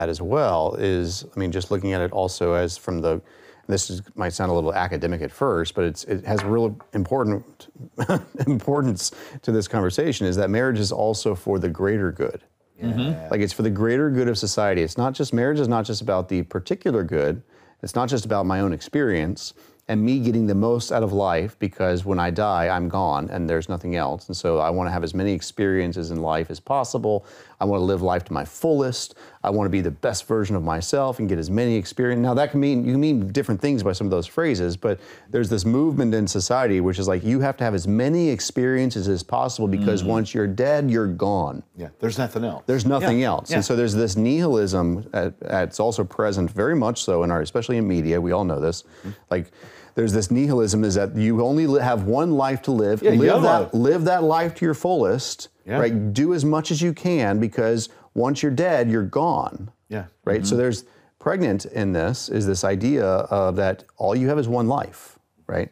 that as well is, I mean, just looking at it also as from the, might sound a little academic at first, but it has real important importance to this conversation, is that marriage is also for the greater good. Yeah. Like it's for the greater good of society. It's not just, marriage is not just about the particular good. It's not just about my own experience and me getting the most out of life, because when I die, I'm gone and there's nothing else. And so I want to have as many experiences in life as possible. I want to live life to my fullest. I want to be the best version of myself and get as many experiences. Now that can mean, you mean different things by some of those phrases, but there's this movement in society which is like, you have to have as many experiences as possible, because once you're dead, you're gone. Yeah, there's nothing else. There's nothing else. Yeah. And so there's this nihilism that's also present very much so in our, especially in media, we all know this. Like, there's this nihilism is that you only have one life to live. Yeah, live that life to your fullest, right? Do as much as you can, because once you're dead, you're gone. Yeah. Right? So there's pregnant in this is this idea of that all you have is one life, right?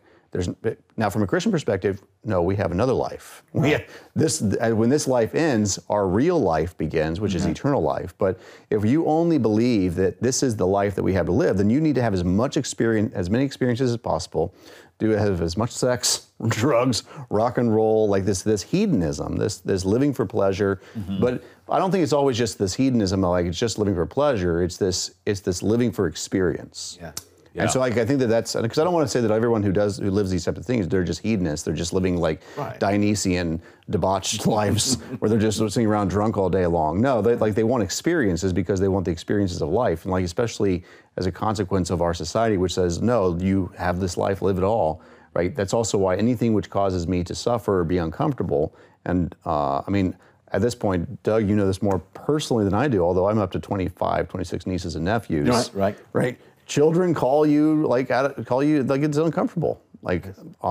Now from a Christian perspective, no, we have another life. We have this, when this life ends, our real life begins, which is eternal life. But if you only believe that this is the life that we have to live, then you need to have as much experience, as many experiences as possible, have as much sex, drugs, rock and roll, like this hedonism, this living for pleasure. But I don't think it's always just this hedonism, like it's just living for pleasure. It's this living for experience. Yeah. And so like, I think that's, because I don't want to say that everyone who lives these type of things, they're just hedonists. They're just living like Dionysian debauched lives where they're just sitting around drunk all day long. No, they want experiences because they want the experiences of life. And like, especially as a consequence of our society, which says, no, you have this life, live it all, right? That's also why anything which causes me to suffer or be uncomfortable. And I mean, at this point, Doug, you know this more personally than I do, although I'm up to 25, 26 nieces and nephews. Right. Children call you like it's uncomfortable. Like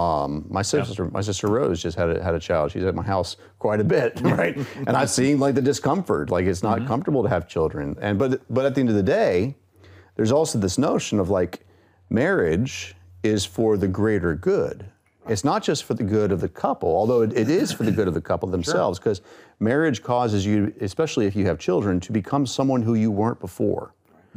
my sister Rose just had a child. She's at my house quite a bit, right? And I've seen like the discomfort. Like it's not comfortable to have children. And but at the end of the day, there's also this notion of like marriage is for the greater good. It's not just for the good of the couple, although it is for the good of the couple themselves, because marriage causes you, especially if you have children, to become someone who you weren't before.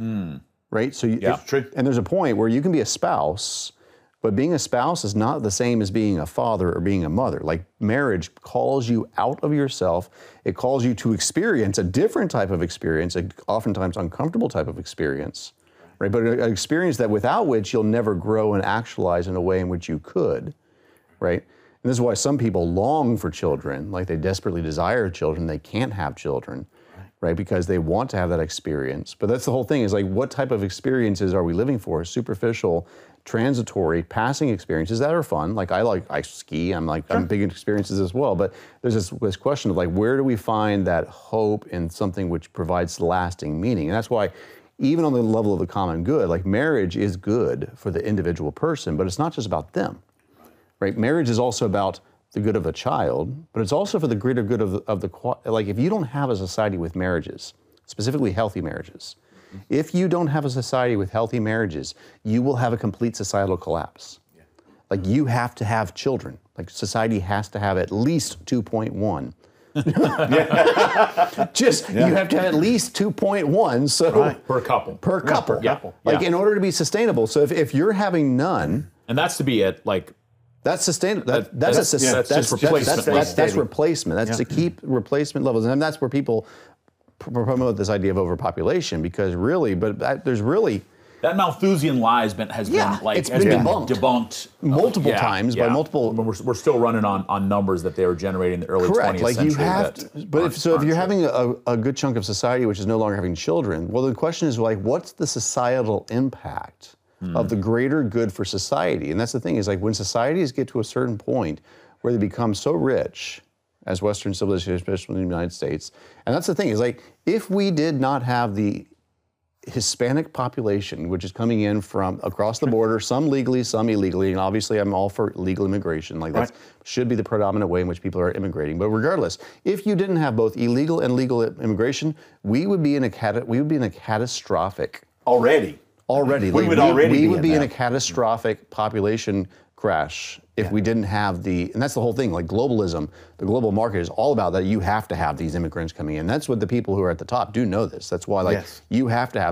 Right? So and there's a point where you can be a spouse, but being a spouse is not the same as being a father or being a mother. Like marriage calls you out of yourself. It calls you to experience a different type of experience, an oftentimes uncomfortable type of experience, right? But an experience that without which you'll never grow and actualize in a way in which you could, right? And this is why some people long for children, like they desperately desire children, they can't have children. Right, because they want to have that experience. But that's the whole thing, is like, what type of experiences are we living for? Superficial, transitory, passing experiences that are fun. Like I ski, I'm big into experiences as well. But there's this question of like, where do we find that hope in something which provides lasting meaning? And that's why, even on the level of the common good, like marriage is good for the individual person, but it's not just about them, right? Marriage is also about the good of a child, but it's also for the greater good like if you don't have a society with marriages, specifically healthy marriages, if you don't have a society with healthy marriages, you will have a complete societal collapse. Like you have to have children. Like society has to have at least 2.1. You have to have at least 2.1. So per couple. Per couple. Like in order to be sustainable. So if you're having none, and that's to be at like. That's sustainable. That's replacement. That's replacement. That's to keep replacement levels, and that's where people promote this idea of overpopulation, because really, there's really that Malthusian lie has been debunked multiple times by multiple. We're still running on numbers that they were generating in the early 20th like century. You have to, but if you're having a good chunk of society which is no longer having children, well, the question is like, what's the societal impact of the greater good for society? And that's the thing, is like when societies get to a certain point where they become so rich, as Western civilization, especially in the United States, and that's the thing, is like if we did not have the Hispanic population, which is coming in from across the border, some legally, some illegally, and obviously I'm all for legal immigration, like that should be the predominant way in which people are immigrating. But regardless, if you didn't have both illegal and legal immigration, we would be in a catastrophic already. We would be in a catastrophic population crash if we didn't have and that's the whole thing, like globalism, the global market is all about that. You have to have these immigrants coming in. That's what the people who are at the top do know this. That's why you have to have